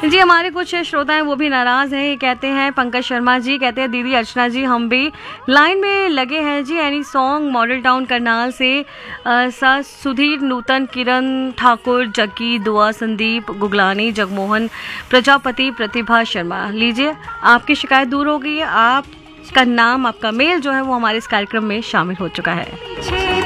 जी, हमारे कुछ श्रोता हैं वो भी नाराज़ हैं। ये कहते हैं, पंकज शर्मा जी कहते हैं, दीदी अर्चना जी हम भी लाइन में लगे हैं जी। Any song model town Karnal से सुधीर, नूतन, किरण ठाकुर, जग्गी, दुआ, संदीप, गुगलानी, जगमोहन, प्रजापति, प्रतिभा शर्मा। लीजिए, आपकी शिकायत दूर हो गई है। आपका नाम, आपका मेल जो है वो हमारे इस कार्यक्रम में शामिल हो चुका है।